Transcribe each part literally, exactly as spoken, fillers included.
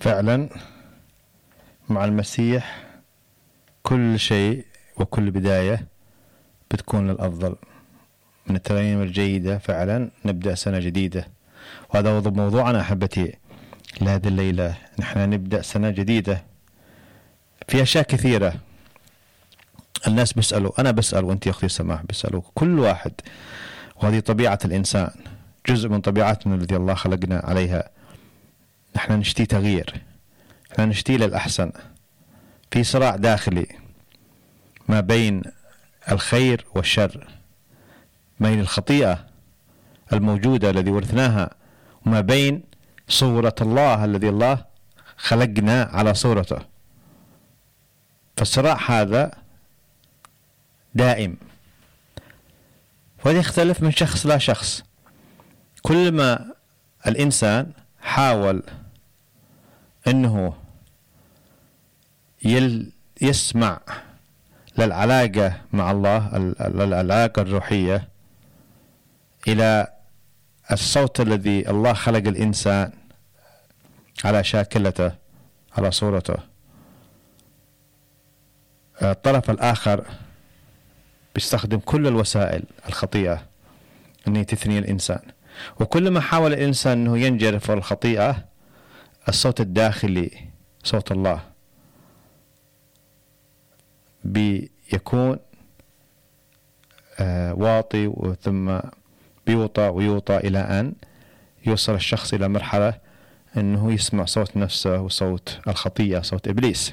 فعلا مع المسيح كل شيء وكل بداية بتكون للأفضل. من الترانيم الجيدة فعلا نبدأ سنة جديدة، وهذا هو موضوعنا أحبتي لهذه الليلة. نحن نبدأ سنة جديدة في أشياء كثيرة. الناس بيسألوا، أنا بسأل، وأنت يا أختي سماح بيسألوا، كل واحد، وهذه طبيعة الإنسان، جزء من طبيعتنا الذي الله خلقنا عليها. نحن نشتي تغيير، نحن نشتي للأحسن. في صراع داخلي ما بين الخير والشر، بين الخطيئة الموجودة الذي ورثناها وما بين صورة الله الذي الله خلقنا على صورته. فالصراع هذا دائم، وهذا يختلف من شخص لا شخص. كل ما الإنسان حاول أنه يل يسمع للعلاقة مع الله، العلاقة الروحية، إلى الصوت الذي الله خلق الإنسان على شاكلته على صورته، الطرف الآخر بيستخدم كل الوسائل الخطيئة أن تثني الإنسان. وكل ما حاول الإنسان أنه ينجرف الخطيئة، الصوت الداخلي صوت الله بيكون آه واطي، ثم بيوطى ويوطى إلى أن يوصل الشخص إلى مرحلة أنه يسمع صوت نفسه وصوت الخطيئة، صوت إبليس.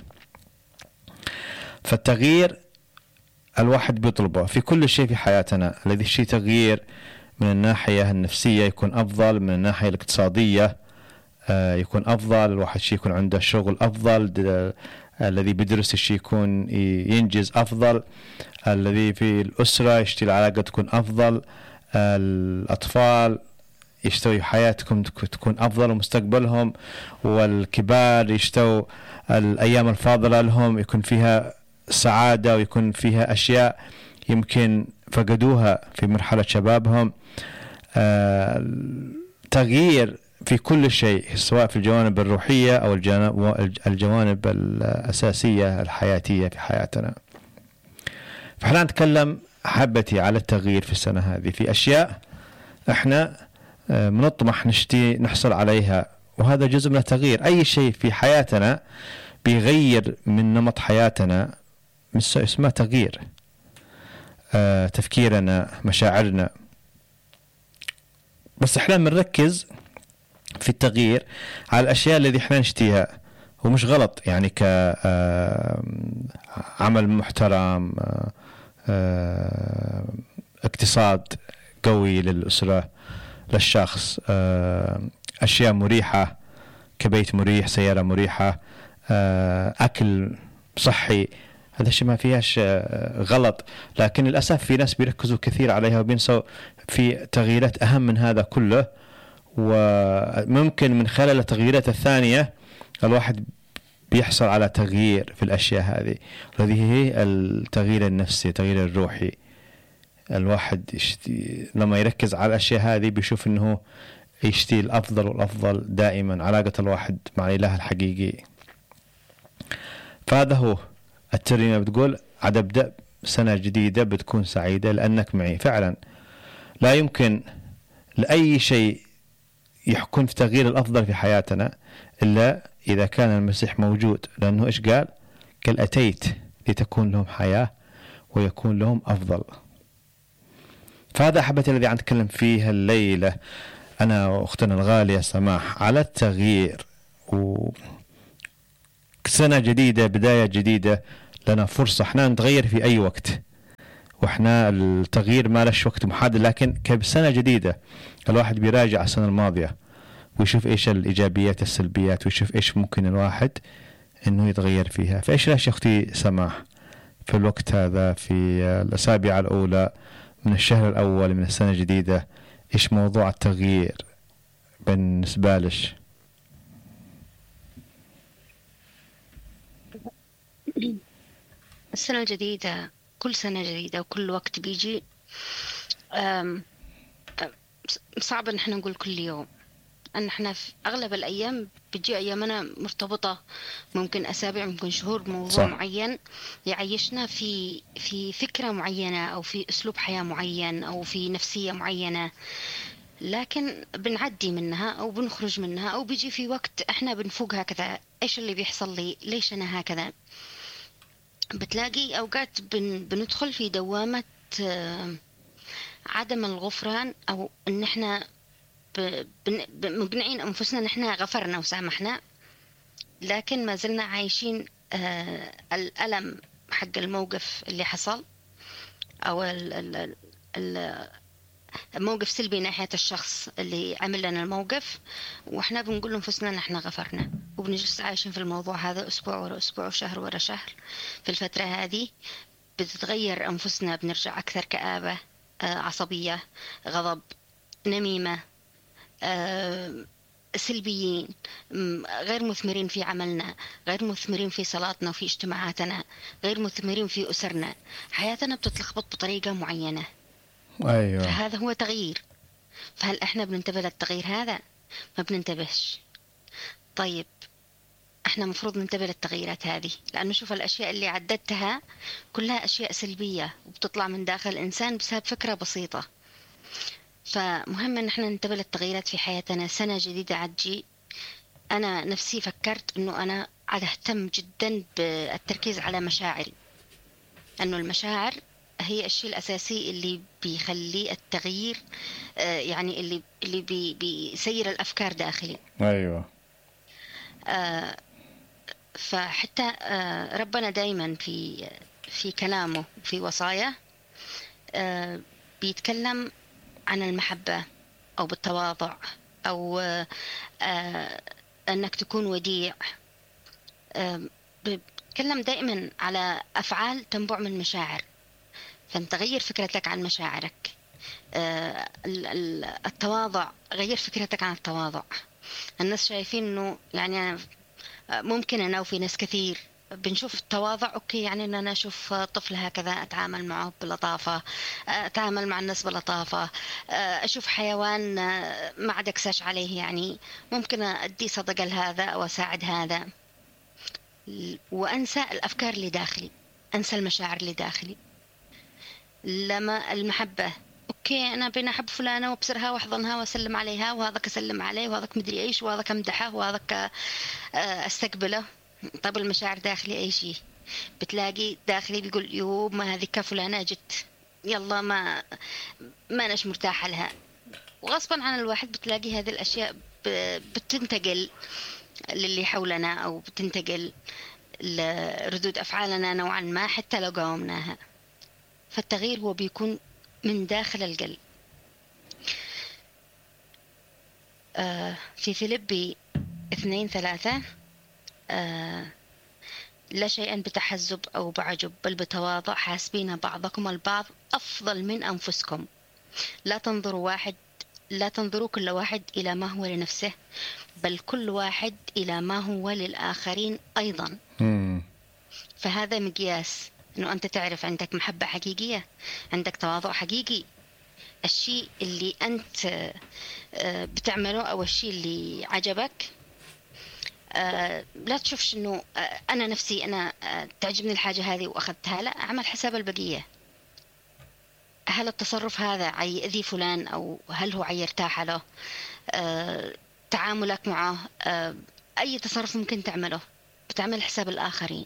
فالتغيير الواحد بيطلبه في كل شيء في حياتنا. الذي شيء تغيير من الناحية النفسية يكون أفضل، من الناحية الاقتصادية آه يكون أفضل، الواحد شيء يكون عنده شغل أفضل، الذي بيدرس الشيء يكون ينجز أفضل، الذي في الأسرة يشتي العلاقة تكون أفضل، الأطفال يشتوي حياتكم تكون أفضل ومستقبلهم، والكبار يشتوا الأيام الفاضلة لهم يكون فيها سعادة ويكون فيها أشياء يمكن فقدوها في مرحلة شبابهم. تغيير في كل شيء، سواء في الجوانب الروحية أو الجوانب الأساسية الحياتية في حياتنا. فإحنا نتكلم حبتي على التغيير في السنة هذه، في أشياء إحنا منطمح نشتي نحصل عليها، وهذا جزء من التغيير. أي شيء في حياتنا بيغير من نمط حياتنا اسمه تغيير. آه، تفكيرنا، مشاعرنا. بس إحنا بنركز في التغيير على الأشياء التي إحنا نشتيها، ومش غلط يعني كعمل محترم، آه، اقتصاد قوي للأسرة للشخص، أشياء مريحة كبيت مريح، سيارة مريحة، أكل صحي. هذا الشيء ما فيهاش غلط، لكن للأسف في ناس بيركزوا كثير عليها وبينسوا في تغييرات أهم من هذا كله. وممكن من خلال التغييرات الثانية الواحد بيحصل على تغيير في الأشياء هذه، وهذه هي التغيير النفسي، التغيير الروحي. الواحد يشتي لما يركز على الأشياء هذه بيشوف أنه يشتي الأفضل والأفضل دائما، علاقة الواحد مع الإله الحقيقي. فهذا هو الترنيمة بتقول: عاد أبدأ سنة جديدة بتكون سعيدة لأنك معي. فعلا لا يمكن لأي شيء يحكم في تغيير الأفضل في حياتنا إلا إذا كان المسيح موجود، لأنه إيش قال؟ قال: أتيت لتكون لهم حياة ويكون لهم أفضل. فهذا أحبتي الذي عم نتكلم فيه الليلة أنا وأختنا الغالية سماح، على التغيير. وسنة جديدة، بداية جديدة، لنا فرصة احنا نتغير في أي وقت، واحنا التغيير ما لش وقت محدد، لكن كسنة جديدة الواحد بيراجع السنة الماضية ويشوف إيش الإيجابيات السلبيات، ويشوف إيش ممكن الواحد إنه يتغير فيها. فإيش رأيك يا أختي سماح في الوقت هذا، في الأسابيع الأولى من الشهر الأول من السنة الجديدة، إيش موضوع التغيير بالنسبة لش؟ السنة الجديدة، كل سنة جديدة وكل وقت بيجي صعب ان احنا نقول كل يوم، أن احنا في أغلب الأيام بتجي أيامنا مرتبطة، ممكن أسابيع ممكن شهور، بموضوع صح. معين يعيشنا في في فكرة معينة أو في أسلوب حياة معين أو في نفسية معينة، لكن بنعدي منها أو بنخرج منها أو بيجي في وقت احنا بنفوق هكذا. إيش اللي بيحصل لي؟ ليش أنا هكذا؟ بتلاقي أوقات بن بندخل في دوامة آه، عدم الغفران، أو إن احنا ب- بن- ب- مقنعين أنفسنا إن إحنا غفرنا وسامحنا، لكن ما زلنا عايشين آه، الألم حق الموقف اللي حصل، أو ال- ال- ال- الموقف سلبي ناحية الشخص اللي عمل لنا الموقف، وإحنا بنقول لأنفسنا إن إحنا غفرنا، وبنجلس عايشين في الموضوع هذا أسبوع ورا أسبوع وشهر ورا شهر. في الفترة هذه بتتغير أنفسنا، بنرجع أكثر كآبة، آه، عصبية، غضب، نميمة، آه، سلبيين، م- غير مثمرين في عملنا، غير مثمرين في صلاتنا وفي اجتماعاتنا، غير مثمرين في أسرنا، حياتنا بتتلخبط بطريقة معينة. أيوة. فهذا هو تغيير. فهل احنا بننتبه للتغيير هذا؟ ما بننتبهش. طيب، احنا مفروض ننتبه للتغييرات هذه، لأنه شوف الأشياء اللي عددتها كلها أشياء سلبية وبتطلع من داخل الإنسان بسبب فكرة بسيطة. فمهم ان احنا ننتبه للتغييرات في حياتنا. سنة جديدة عتجي، أنا نفسي فكرت أنه أنا عاد أهتم جدا بالتركيز على مشاعري، أنه المشاعر هي الشيء الأساسي اللي بيخلي التغيير، آه، يعني اللي اللي بي بيسير الأفكار داخلي. أيوة. آه، فحتى آه، ربنا دايما في في كلامه في وصايا آه، بيتكلم عن المحبة أو بالتواضع، أو آه، آه، أنك تكون وديع. آم، بتكلم دائما على أفعال تنبع من مشاعر، فأنت غير فكرتك عن مشاعرك. آه، ال- ال- التواضع، غير فكرتك عن التواضع. الناس شايفين أنه يعني أنا ممكن أنا وفي ناس كثير بنشوف التواضع أوكي، يعني أن أنا أشوف طفل هكذا أتعامل معه بلطافة، أتعامل مع الناس بلطافة، أشوف حيوان ما عاد أكساش عليه، يعني ممكن أدي صدقة لهذا أو أساعد هذا، وأنسى الأفكار اللي داخلي، أنسى المشاعر اللي داخلي. لما المحبة أوكي، أنا بين أحب فلانة وأبصرها وأحضنها وأسلم عليها، وهذاك أسلم عليه، وهذاك مدري إيش، وهذاك أمدحه، وهذاك آه، أستقبله. طب المشاعر داخلي أي شيء، بتلاقي داخلي بيقول يوب ما هذيك فلانة جت، يلا ما ما نش مرتاحة لها. وغصبا عن الواحد بتلاقي هذه الأشياء ب- بتنتقل للي حولنا، أو بتنتقل لردود أفعالنا نوعا ما حتى لو قاومناها. فالتغيير هو بيكون من داخل القلب. آه في فيليبي اثنين ثلاثة، آه لا شيئا بتحزب أو بعجب، بل بتواضع، حاسبين بعضكم البعض أفضل من أنفسكم، لا تنظروا واحد لا تنظروا كل واحد إلى ما هو لنفسه، بل كل واحد إلى ما هو للآخرين أيضا. مم. فهذا مقياس أنه أنت تعرف عندك محبة حقيقية، عندك تواضع حقيقي. الشيء اللي أنت آه، بتعمله أو الشيء اللي عجبك، آه، لا تشوفش أنه آه، أنا نفسي أنا آه، تعجبني الحاجة هذه وأخذتها، لا، أعمل حساب البقية. هل التصرف هذا عيأذي فلان، أو هل هو عيرتاح له؟ آه، تعاملك معه، آه، أي تصرف ممكن تعمله بتعمل حساب الآخرين.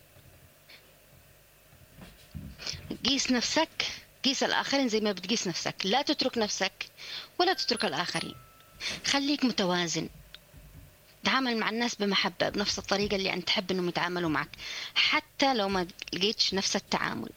قيس نفسك، قيس الآخرين زي ما بتقيس نفسك، لا تترك نفسك ولا تترك الآخرين. خليك متوازن، تعامل مع الناس بمحبة بنفس الطريقة اللي أنت تحب أنهم يتعاملوا معك، حتى لو ما لقيتش نفس التعامل.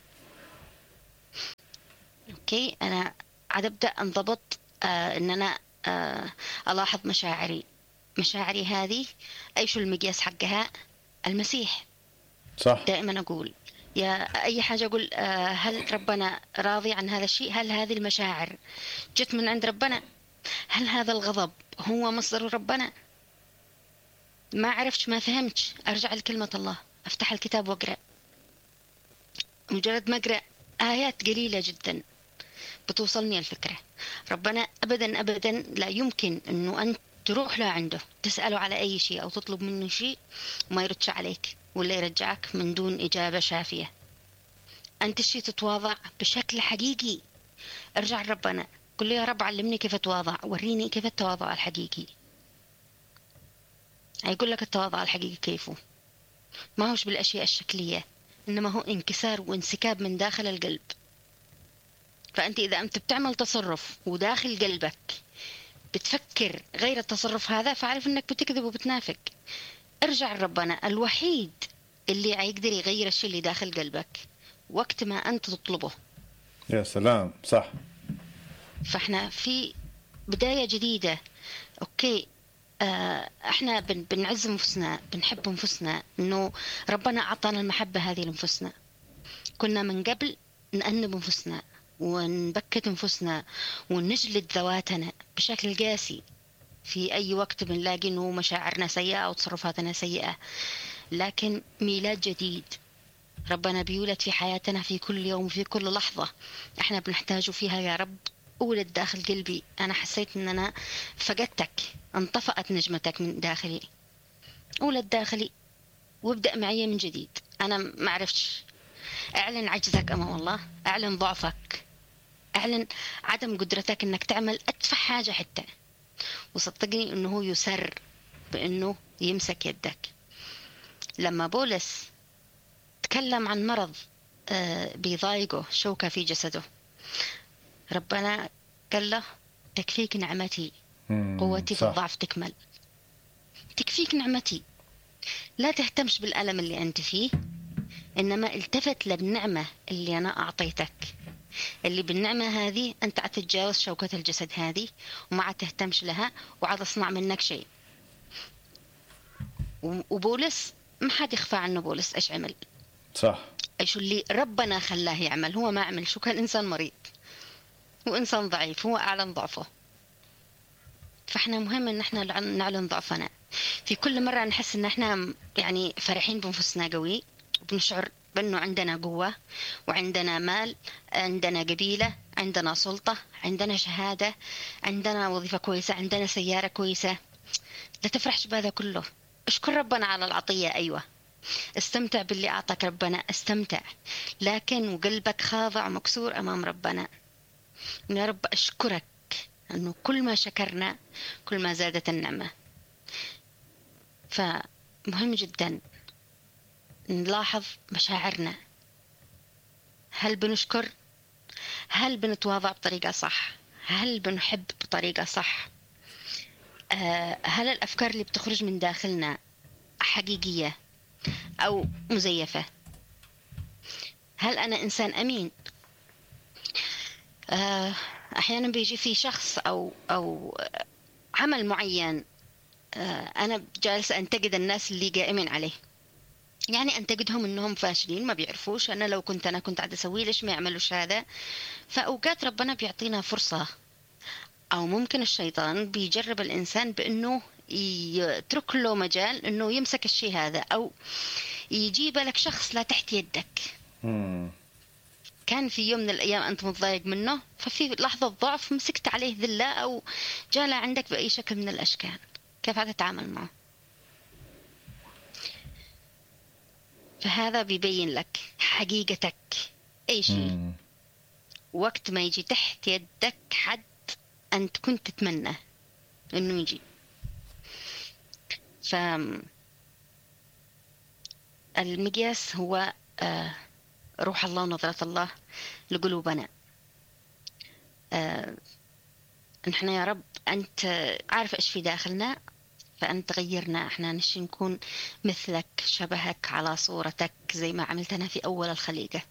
أوكي، أنا عاد أبدأ أنضبط، آه أن أنا آه ألاحظ مشاعري. مشاعري هذه أيش المقياس حقها؟ المسيح. صح. دائما أقول يا أي حاجة أقول آه هل ربنا راضي عن هذا الشيء؟ هل هذه المشاعر جت من عند ربنا؟ هل هذا الغضب هو مصدر ربنا؟ ما عرفتش، ما فهمتش، أرجع لكلمة الله، أفتح الكتاب وأقرأ. مجرد ما أقرأ آيات قليلة جدا بتوصلني الفكرة. ربنا أبدا أبدا لا يمكن أنه أنت تروح له عنده تسأله على أي شيء أو تطلب منه شيء وما يردش عليك ولا يرجعك من دون إجابة شافية. أنت الشيء تتواضع بشكل حقيقي، ارجع لربنا قل له يا رب علمني كيف أتواضع، وريني كيف التواضع الحقيقي. هيقول لك التواضع الحقيقي كيفه، ما هوش بالأشياء الشكلية، إنما هو انكسار وانسكاب من داخل القلب. فأنت إذا أنت بتعمل تصرف وداخل قلبك بتفكر غير التصرف هذا، فعرف إنك بتكذب وبتنافق. ارجع لربنا الوحيد اللي هيقدر يغير الشيء اللي داخل قلبك وقت ما أنت تطلبه. يا سلام، صح. فإحنا في بداية جديدة. أوكي، آه احنا بن بنعز انفسنا، بنحب انفسنا، انه ربنا اعطانا المحبه هذه لانفسنا. كنا من قبل نأنب انفسنا ونبكت انفسنا ونجلد ذواتنا بشكل قاسي في اي وقت بنلاقي انه مشاعرنا سيئه او تصرفاتنا سيئه. لكن ميلاد جديد، ربنا بيولد في حياتنا في كل يوم في كل لحظه احنا بنحتاجه فيها. يا رب أولد داخل قلبي، أنا حسيت أن أنا فقدتك، انطفأت نجمتك من داخلي، أولد داخلي وابدأ معي من جديد. أنا ما عرفتش، أعلن عجزك أمام الله، أعلن ضعفك، أعلن عدم قدرتك أنك تعمل أتفه حاجة حتى، وصدقني أنه هو يسر بأنه يمسك يدك. لما بولس تكلم عن مرض بيضايقه، شوكة في جسده، ربنا قال له تكفيك نعمتي، قوتي في الضعف تكمل. تكفيك نعمتي، لا تهتمش بالألم اللي أنت فيه، إنما التفت للنعمة اللي أنا أعطيتك، اللي بالنعمة هذه أنت عتتجاوز شوكة الجسد هذه وما عتهتمش لها وعاد أصنع منك شيء. وبولس ما حد يخفى عنه، بولس إيش عمل؟ صح. إيش اللي ربنا خلاه يعمل؟ هو ما عمل شو، كان إنسان مريض وإنسان ضعيف، هو أعلن ضعفه. فإحنا مهم إن إحنا نعلن ضعفنا. في كل مرة نحس إن إحنا يعني فرحين بنفسنا قوي، وبنشعر بأنه عندنا قوة وعندنا مال، عندنا قبيلة، عندنا سلطة، عندنا شهادة، عندنا وظيفة كويسة، عندنا سيارة كويسة. لا تفرحش بهذا كله، اشكر ربنا على العطية، أيوة استمتع باللي أعطاك ربنا، استمتع، لكن وقلبك خاضع مكسور أمام ربنا. يا رب أشكرك أنه كل ما شكرنا كل ما زادت النعمة. فمهم جدا نلاحظ مشاعرنا، هل بنشكر؟ هل بنتواضع بطريقة صح؟ هل بنحب بطريقة صح؟ هل الأفكار اللي بتخرج من داخلنا حقيقية أو مزيفة؟ هل أنا إنسان أمين؟ أحيانا بيجي في شخص أو أو عمل معين، أنا جالسة أنتقد الناس اللي قائمين عليه، يعني أنتقدهم إنهم فاشلين، ما بيعرفوش. أنا لو كنت أنا كنت عاد أسوي، ليش ما يعملوش هذا؟ فأوقات ربنا بيعطينا فرصة، أو ممكن الشيطان بيجرب الإنسان بأنه يترك له مجال إنه يمسك الشيء هذا، أو يجيب لك شخص لا تحت يدك. مم. كان في يوم من الأيام أنت متضايق منه، ففي لحظة ضعف مسكت عليه ذلة أو جاء عندك بأي شكل من الأشكال، كيف هتتعامل معه؟ فهذا بيبين لك حقيقتك أي شيء. وقت ما يجي تحت يدك حد أنت كنت تتمنى إنه يجي، فالمقياس هو روح الله ونظرة الله لقلوبنا. نحن يا رب أنت عارف إيش في داخلنا، فأنت غيرنا، إحنا نشي نكون مثلك، شبهك، على صورتك، زي ما عملتنا في أول الخليقة.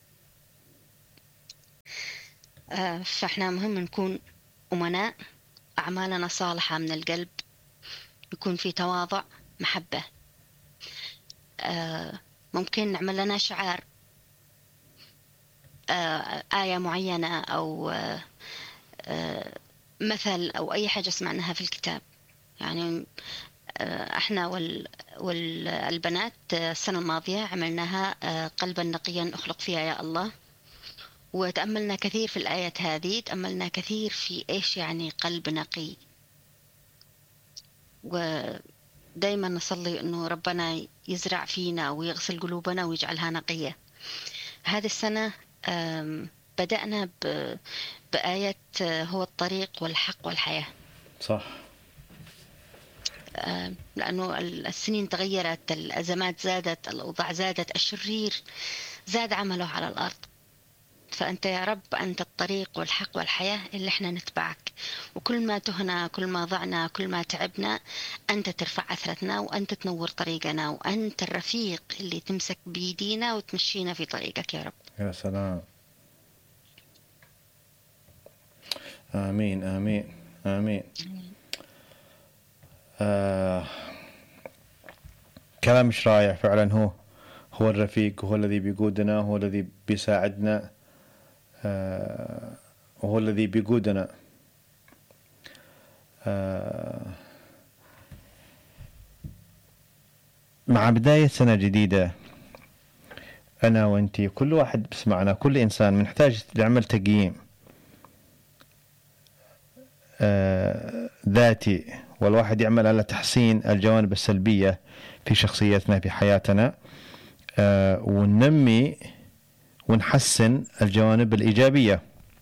فإحنا مهم نكون أمناء، أعمالنا صالحة من القلب، يكون في تواضع، محبة. ممكن نعمل لنا شعار، آية معينة أو مثل أو أي حاجة سمعناها في الكتاب. يعني احنا والبنات السنة الماضية عملناها قلبا نقيا اخلق فيها يا الله، وتأملنا كثير في الآيات هذه، تأملنا كثير في ايش يعني قلب نقي. ودايما نصلي أنه ربنا يزرع فينا ويغسل قلوبنا ويجعلها نقية. هذه السنة بدأنا بآية هو الطريق والحق والحياة. صح. لأنه السنين تغيرت، الأزمات زادت، الأوضاع زادت، الشرير زاد عمله على الأرض. فأنت يا رب أنت الطريق والحق والحياة اللي احنا نتبعك، وكل ما تهنا، كل ما ضعنا، كل ما تعبنا، أنت ترفع أثرتنا وأنت تنور طريقنا، وأنت الرفيق اللي تمسك بيدينا وتمشينا في طريقك يا رب. يا سلام. آمين آمين آمين. آه كلام مش رائع فعلا. هو هو الرفيق، هو الذي بيقودنا، هو الذي بيساعدنا، آه وهو الذي بيقودنا. آه مع بداية سنة جديدة، أنا وأنتي كل واحد بسمعنا، كل إنسان منحتاج لعمل تقييم آه ذاتي، والواحد يعمل على تحسين الجوانب السلبية في شخصيتنا في حياتنا، آه وننمي ونحسن الجوانب الإيجابية.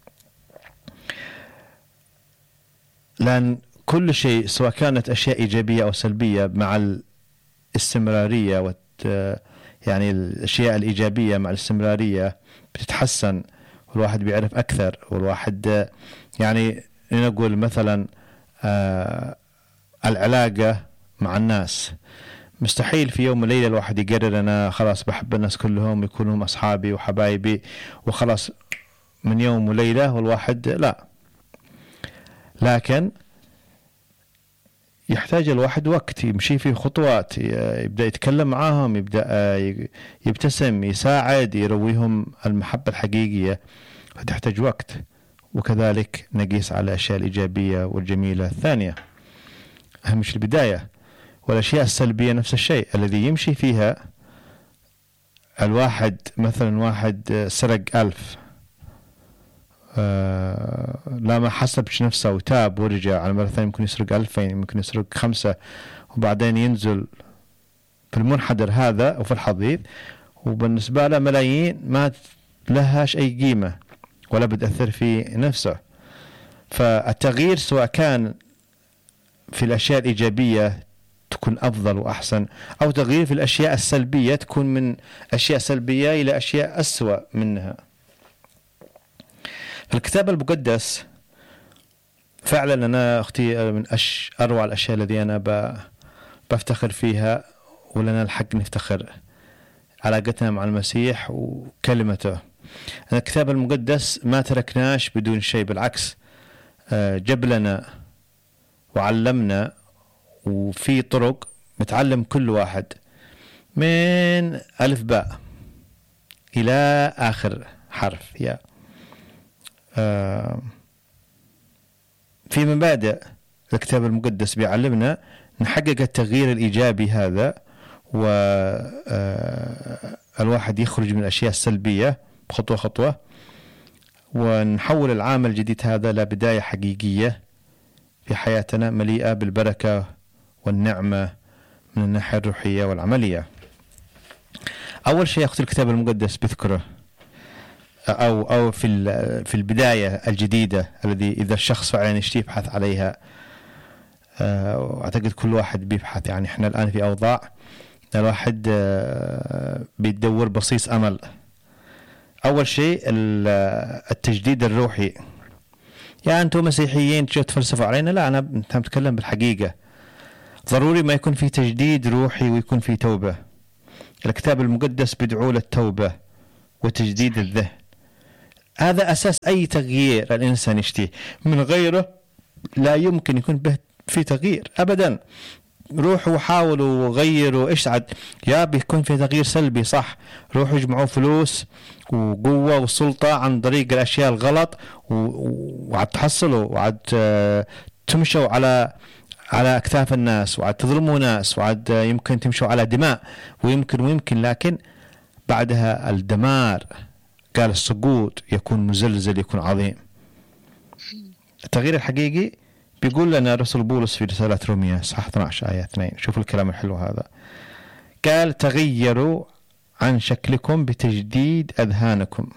لأن كل شيء سواء كانت أشياء إيجابية أو سلبية، مع الاستمرارية والت يعني الأشياء الإيجابية مع الاستمرارية بتتحسن، والواحد بيعرف أكثر، والواحد يعني نقول مثلا آه العلاقة مع الناس. مستحيل في يوم وليلة الواحد يقرر أنا خلاص بحب الناس كلهم يكونوا أصحابي وحبايبي وخلاص من يوم وليلة، والواحد لا. لكن يحتاج الواحد وقت يمشي فيه خطوات، يبدأ يتكلم معاهم، يبدأ يبتسم، يساعد، يرويهم المحبة الحقيقية، فتحتاج وقت. وكذلك نقيس على الأشياء الإيجابية والجميلة الثانية، أهم شيء البداية. والأشياء السلبية نفس الشيء الذي يمشي فيها الواحد. مثلا واحد سرق ألف، آه لا ما حسبش نفسه وتاب ورجع على مرة ثانية، ممكن يسرق ألفين، ممكن يسرق خمسة، وبعدين ينزل في المنحدر هذا وفي الحضيض، وبالنسبة له ملايين ما لهاش أي قيمة ولا بتأثر في نفسه. فالتغيير سواء كان في الأشياء الإيجابية تكون أفضل وأحسن، أو تغيير في الأشياء السلبية تكون من أشياء سلبية إلى أشياء أسوأ منها. الكتاب المقدس فعلا أنا أختي من أش أروع الأشياء التي أنا بفتخر فيها، ولنا الحق نفتخر علاقتنا مع المسيح وكلمته. الكتاب المقدس ما تركناش بدون شيء، بالعكس جاب لنا وعلمنا، وفي طرق متعلم كل واحد من ألف باء إلى آخر حرف يا آه في مبادئ الكتاب المقدس بيعلمنا نحقق التغيير الإيجابي هذا، والواحد يخرج من الأشياء السلبية خطوة خطوة، ونحول العام الجديد هذا لبداية حقيقية في حياتنا مليئة بالبركة والنعمة من الناحية الروحية والعملية. أول شيء أخذ الكتاب المقدس بذكره أو أو في في البداية الجديدة الذي إذا الشخص فعلا يشتي يبحث عليها. أعتقد كل واحد بيبحث، يعني إحنا الآن في أوضاع الواحد بيدور بصيص أمل. أول شيء التجديد الروحي. يعني أنتم مسيحيين تجوا تفلسفوا علينا؟ لا، أنا أتكلم بالحقيقة. ضروري ما يكون في تجديد روحي ويكون في توبة. الكتاب المقدس بيدعو للتوبة وتجديد الذهن. هذا أساس أي تغيير الإنسان يشتيه، من غيره لا يمكن يكون به في تغيير أبدا. روحوا وحاولوا وغيروا إيش عد يا بيكون في تغيير سلبي، صح؟ روحوا يجمعوا فلوس وقوة وسلطة عن طريق الأشياء الغلط، وعد تحصلوا وعد تمشوا على على أكتاف الناس، وعد تظلموا ناس، وعد يمكن تمشوا على دماء، ويمكن ويمكن لكن بعدها الدمار. قال السقوط يكون مزلزل، يكون عظيم. التغيير الحقيقي بيقول لنا رسول بولس في رسالة رومية صح اثنا عشر آية اثنين. شوفوا الكلام الحلو هذا. قال تغيروا عن شكلكم بتجديد أذهانكم.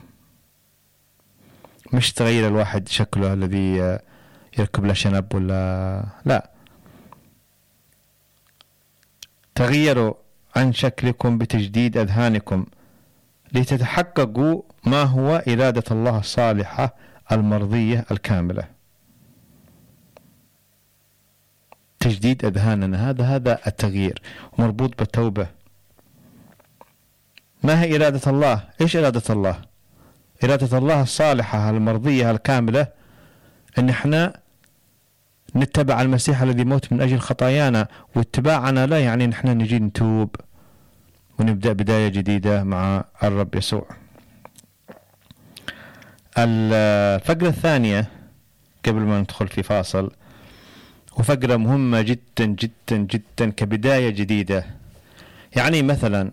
مش تغير الواحد شكله الذي يركب له شنب ولا لا، تغيروا عن شكلكم بتجديد أذهانكم لتتحققوا ما هو إرادة الله الصالحة المرضية الكاملة. تجديد أذهاننا هذا هذا التغيير مربوط بالتوبة. ما هي إرادة الله؟ إيش إرادة الله؟ إرادة الله الصالحة المرضية الكاملة أن احنا نتبع المسيح الذي موت من أجل خطايانا، واتباعنا لا يعني نحن نجي نتوب ونبدأ بداية جديدة مع الرب يسوع. الفقرة الثانية قبل ما ندخل في فاصل، وفقرة مهمة جدا جدا جدا كبداية جديدة. يعني مثلا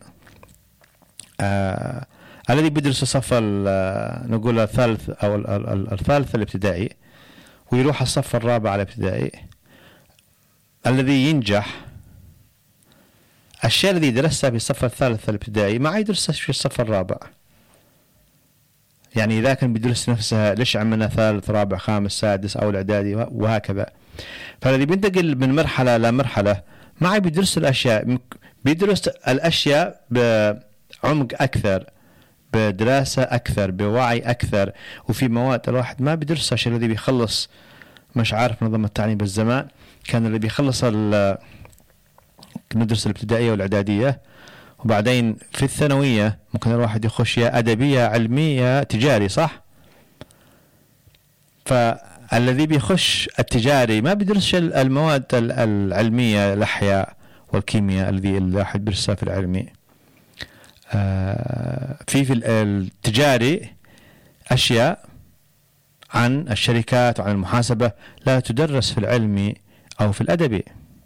آه الذي بيدرس الصف نقول الثالث أو الثالث الابتدائي ويروح الصف الرابع الابتدائي، الذي ينجح الشيء الذي درسه في الصف الثالث الابتدائي ما يدرسه في الصف الرابع. يعني إذا كان بيدرس نفسها ليش عملنا ثالث رابع خامس سادس أو الإعدادي وهكذا. فالذي بينتقل من مرحلة لمرحلة ما بيدرس الأشياء، بيدرس الأشياء بعمق أكثر، بدراسة أكثر، بوعي أكثر. وفي مواد الواحد ما بيدرسها. الشيء الذي بيخلص مش عارف نظام التعليم بالزمان كان اللي بيخلص ندرس الابتدائية والإعدادية، وبعدين في الثانوية ممكن الواحد يخش يا أدبية علمية تجاري صح. فالذي بيخش التجاري ما بيدرس المواد العلمية الأحياء والكيمياء الذي الواحد بيدرسها في العلمي. في في التجاري أشياء عن الشركات وعن المحاسبة لا تدرس في العلمي أو في الأدبي.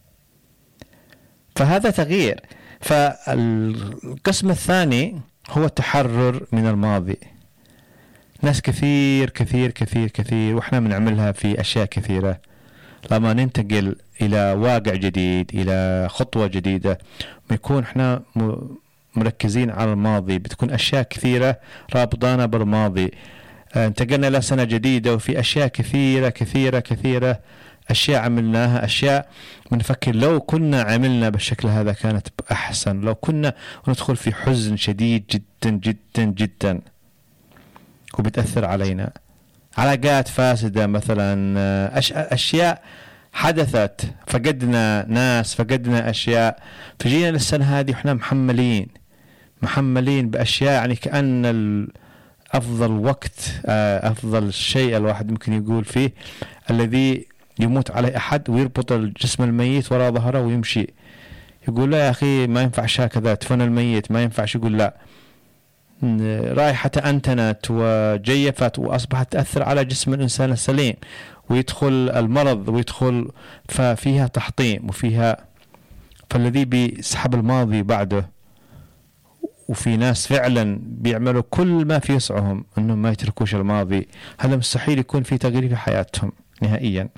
فهذا تغيير. فالقسم الثاني هو التحرر من الماضي. ناس كثير كثير كثير كثير وإحنا بنعملها في أشياء كثيرة، لما ننتقل إلى واقع جديد إلى خطوة جديدة بيكون إحنا مركزين على الماضي، بتكون أشياء كثيرة رابطانا بالماضي. انتقلنا إلى سنة جديدة وفي أشياء كثيرة كثيرة كثيرة أشياء عملناها، أشياء بنفكر لو كنا عملنا بالشكل هذا كانت أحسن، لو كنا ندخل في حزن شديد جدا جدا جدا وبتأثر علينا. علاقات فاسدة مثلا، أشياء حدثت، فقدنا ناس، فقدنا أشياء، فجينا للسنة هذه وإحنا محملين محملين بأشياء. يعني كأن أفضل وقت أفضل شيء الواحد ممكن يقول فيه الذي يموت عليه أحد ويربط الجسم الميت وراء ظهره ويمشي، يقول لا يا أخي ما ينفعش هكذا تفن الميت، ما ينفعش. يقول لا، رائحة أنتنت وجيفت وأصبحت تأثر على جسم الإنسان السليم ويدخل المرض ويدخل، ففيها تحطيم وفيها. فالذي بيسحب الماضي بعده، وفي ناس فعلا بيعملوا كل ما في يسعهم أنهم ما يتركوش الماضي، هذا مستحيل يكون في تغيير في حياتهم نهائيا.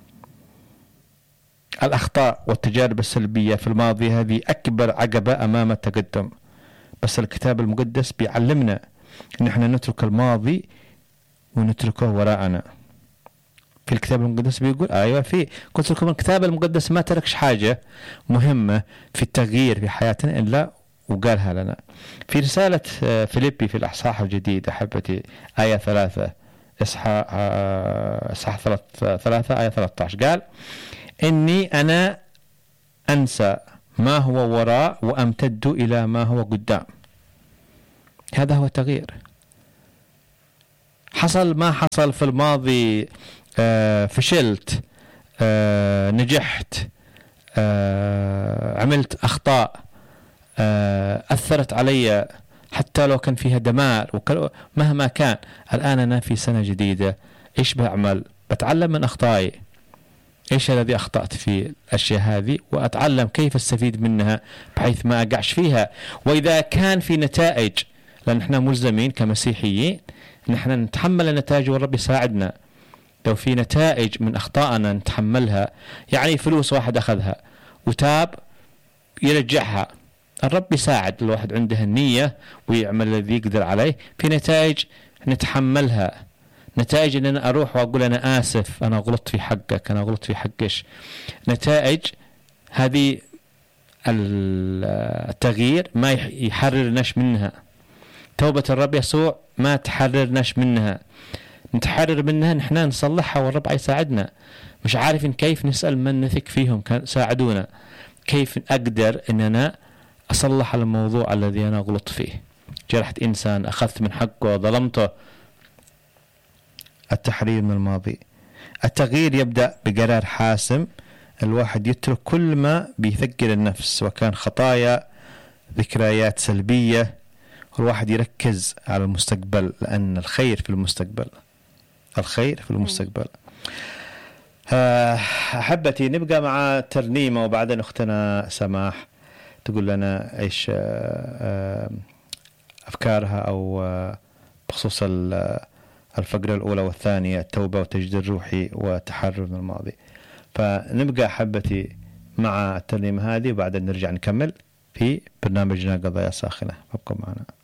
الأخطاء والتجارب السلبية في الماضي هذه أكبر عقبة أمام التقدم، بس الكتاب المقدس بيعلمنا أن احنا نترك الماضي ونتركه وراءنا. في الكتاب المقدس بيقول أيوة، في قلت لكم الكتاب المقدس ما تركش حاجة مهمة في التغيير في حياتنا إلا وقالها لنا. في رسالة فيليبي في الأصحاح الجديد أحبتي آية ثلاثة إصحاح إصحاح ثلاثة آية ثلاثة عشر قال إني أنا أنسى ما هو وراء وأمتد إلى ما هو قدام. هذا هو التغيير. حصل ما حصل في الماضي، آه فشلت، آه نجحت، آه عملت أخطاء، آه أثرت علي حتى لو كان فيها دمار مهما كان. الآن أنا في سنة جديدة، إيش بعمل؟ بتعلم من أخطائي، إيش الذي أخطأت في الأشياء هذه وأتعلم كيف أستفيد منها بحيث ما أقعش فيها. وإذا كان في نتائج، لأن إحنا ملزمين كمسيحيين نحن نتحمل النتائج والرب يساعدنا، لو في نتائج من أخطائنا نتحملها، يعني فلوس واحد أخذها وتاب يرجعها، الرب يساعد الواحد عنده النية ويعمل الذي يقدر عليه. في نتائج نتحملها، نتائج ان انا اروح واقول انا اسف، انا غلطت في حقك، انا غلطت في حقش. نتائج هذه التغيير ما يحررناش منها. توبة الرب يسوع ما تحررناش منها، نتحرر منها نحن نصلحها والرب يساعدنا. مش عارفين كيف، نسأل من نثق فيهم كان ساعدونا، كيف أقدر أن أنا أصلح الموضوع الذي أنا غلط فيه. جرحت إنسان، أخذت من حقه، ظلمته. التحرير من الماضي. التغيير يبدأ بقرار حاسم، الواحد يترك كل ما بيثقل النفس وكان خطايا، ذكريات سلبية، والواحد يركز على المستقبل، لأن الخير في المستقبل، الخير في المستقبل. أحبتي نبقى مع ترنيمة وبعدين أختنا سماح تقول لنا إيش أفكارها أو بخصوص الفقرة الأولى والثانية، التوبة والتجديد الروحي وتحرر من الماضي. فنبقى أحبتي مع الترنيمة هذه وبعدين نرجع نكمل في برنامجنا قضايا ساخنة. ابقوا معنا.